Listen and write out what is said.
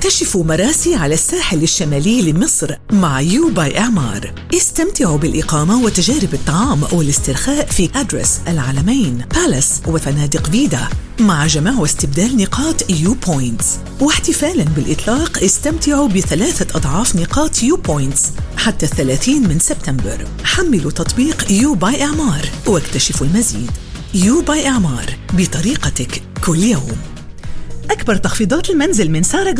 اكتشفوا مراسي على الساحل الشمالي لمصر مع يو باي إعمار. استمتعوا بالإقامة وتجارب الطعام والاسترخاء في أدرس العلمين بالاس وفنادق فيدا مع جمع واستبدال نقاط يو بوينتس. واحتفالاً بالإطلاق استمتعوا ب3 أضعاف نقاط يو بوينتس حتى 30 من سبتمبر. حملوا تطبيق يو باي إعمار واكتشفوا المزيد. يو باي إعمار، بطريقتك كل يوم. أكبر تخفيضات المنزل من سارة